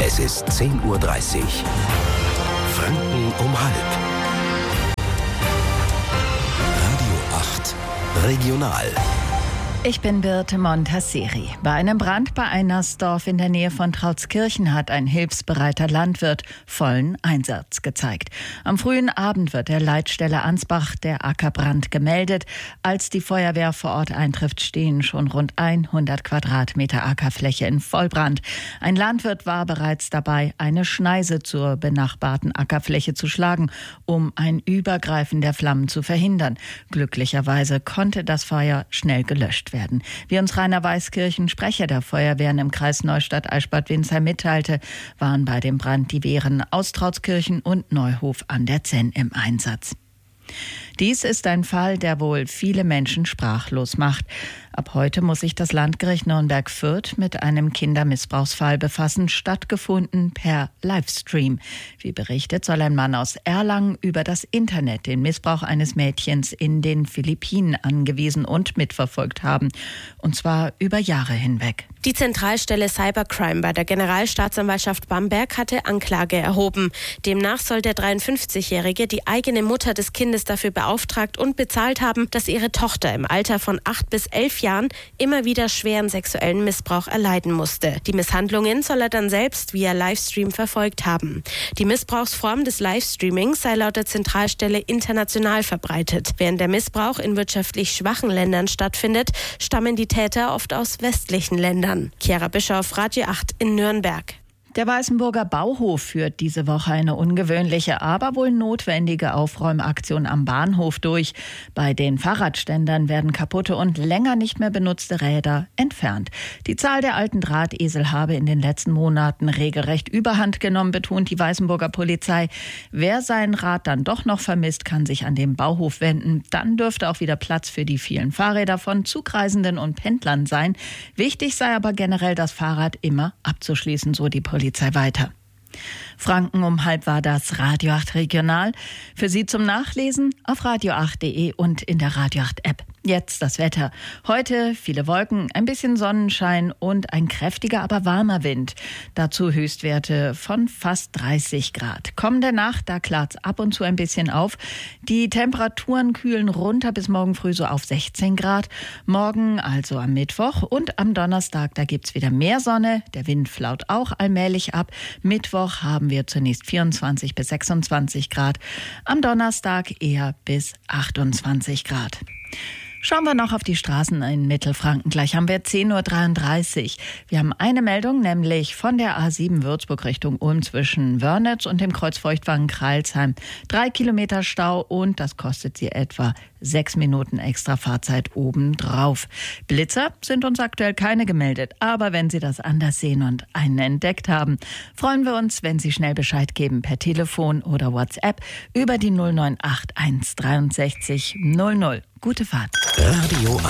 Es ist 10:30 Uhr. Franken um halb. Radio 8 Regional. Ich bin Birte Montasseri. Bei einem Brand bei Einersdorf in der Nähe von Trautskirchen hat ein hilfsbereiter Landwirt vollen Einsatz gezeigt. Am frühen Abend wird der Leitstelle Ansbach der Ackerbrand gemeldet. Als die Feuerwehr vor Ort eintrifft, stehen schon rund 100 Quadratmeter Ackerfläche in Vollbrand. Ein Landwirt war bereits dabei, eine Schneise zur benachbarten Ackerfläche zu schlagen, um ein Übergreifen der Flammen zu verhindern. Glücklicherweise konnte das Feuer schnell gelöscht werden. Wie uns Rainer Weiskirchen, Sprecher der Feuerwehren im Kreis Neustadt-Eichsbad-Windsheim mitteilte, waren bei dem Brand die Wehren aus Trautskirchen und Neuhof an der Zenn im Einsatz. Dies ist ein Fall, der wohl viele Menschen sprachlos macht. Ab heute muss sich das Landgericht Nürnberg-Fürth mit einem Kindermissbrauchsfall befassen, stattgefunden per Livestream. Wie berichtet, soll ein Mann aus Erlangen über das Internet den Missbrauch eines Mädchens in den Philippinen angewiesen und mitverfolgt haben. Und zwar über Jahre hinweg. Die Zentralstelle Cybercrime bei der Generalstaatsanwaltschaft Bamberg hatte Anklage erhoben. Demnach soll der 53-Jährige die eigene Mutter des Kindes dafür beauftragt und bezahlt haben, dass ihre Tochter im Alter von 8 bis 11 Jahren immer wieder schweren sexuellen Missbrauch erleiden musste. Die Misshandlungen soll er dann selbst via Livestream verfolgt haben. Die Missbrauchsform des Livestreamings sei laut der Zentralstelle international verbreitet. Während der Missbrauch in wirtschaftlich schwachen Ländern stattfindet, stammen die Täter oft aus westlichen Ländern. Chiara Bischoff, Radio 8 in Nürnberg. Der Weißenburger Bauhof führt diese Woche eine ungewöhnliche, aber wohl notwendige Aufräumaktion am Bahnhof durch. Bei den Fahrradständern werden kaputte und länger nicht mehr benutzte Räder entfernt. Die Zahl der alten Drahtesel habe in den letzten Monaten regelrecht überhand genommen, betont die Weißenburger Polizei. Wer sein Rad dann doch noch vermisst, kann sich an den Bauhof wenden. Dann dürfte auch wieder Platz für die vielen Fahrräder von Zugreisenden und Pendlern sein. Wichtig sei aber generell, das Fahrrad immer abzuschließen, so die Polizei weiter. Franken um halb war das Radio 8 Regional. Für Sie zum Nachlesen auf radio8.de und in der Radio 8 App. Jetzt das Wetter. Heute viele Wolken, ein bisschen Sonnenschein und ein kräftiger, aber warmer Wind. Dazu Höchstwerte von fast 30 Grad. Kommende Nacht, da klart's ab und zu ein bisschen auf. Die Temperaturen kühlen runter bis morgen früh so auf 16 Grad. Morgen, also am Mittwoch und am Donnerstag, da gibt's wieder mehr Sonne. Der Wind flaut auch allmählich ab. Mittwoch haben wir zunächst 24 bis 26 Grad. Am Donnerstag eher bis 28 Grad. Schauen wir noch auf die Straßen in Mittelfranken. Gleich haben wir 10:33 Uhr. Wir haben eine Meldung, nämlich von der A7 Würzburg Richtung Ulm zwischen Wörnitz und dem Kreuz Feuchtwangen-Kreilsheim. 3 Kilometer Stau und das kostet Sie etwa 6 Minuten extra Fahrzeit obendrauf. Blitzer sind uns aktuell keine gemeldet, aber wenn Sie das anders sehen und einen entdeckt haben, freuen wir uns, wenn Sie schnell Bescheid geben per Telefon oder WhatsApp über die 098 163 00. Gute Fahrt. Radio